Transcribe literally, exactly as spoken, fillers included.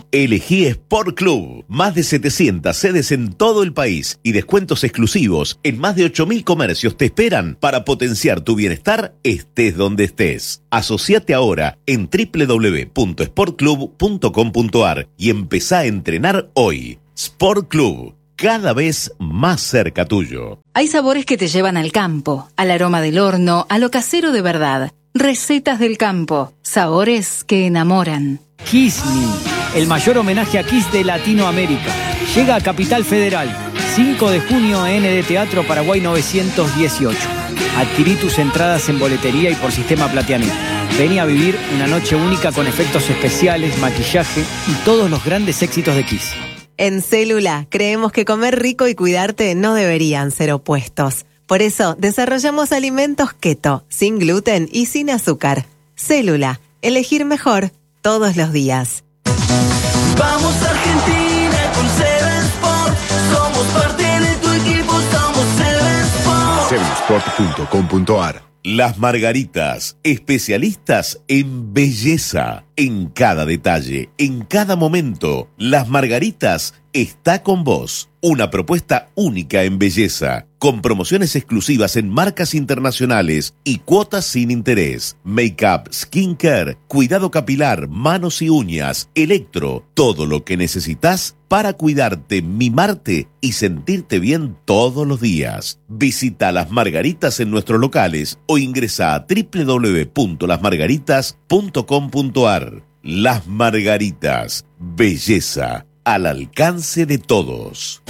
Elegí Sport Club. Más de setecientas sedes en todo el país y descuentos exclusivos en más de ocho mil comercios te esperan para potenciar tu bienestar estés donde estés. Asociate ahora en doble u doble u doble u punto sport club punto com punto a r y empezá a entrenar hoy. Sport Club, cada vez más cerca tuyo. Hay sabores que te llevan al campo, al aroma del horno, a lo casero de verdad. Recetas del campo, sabores que enamoran. Kiss Me, el mayor homenaje a Kiss de Latinoamérica. Llega a Capital Federal, cinco de junio en N D Teatro Paraguay novecientos dieciocho. Adquirí tus entradas en boletería y por sistema Plateanet. Vení a vivir una noche única con efectos especiales, maquillaje y todos los grandes éxitos de Kiss. En Célula creemos que comer rico y cuidarte no deberían ser opuestos. Por eso desarrollamos alimentos keto, sin gluten y sin azúcar. Célula, elegir mejor todos los días. Vamos Argentina con Seven Sport. Somos parte de tu equipo, somos Seven Sport. seven sport punto com punto a r. Las Margaritas, especialistas en belleza. En cada detalle, en cada momento, Las Margaritas está con vos. Una propuesta única en belleza, con promociones exclusivas en marcas internacionales y cuotas sin interés. Make-up, skincare, cuidado capilar, manos y uñas, electro, todo lo que necesitas para cuidarte, mimarte y sentirte bien todos los días. Visita Las Margaritas en nuestros locales o ingresa a doble u doble u doble u punto las margaritas punto com punto a r. Las Margaritas, belleza al alcance de todos.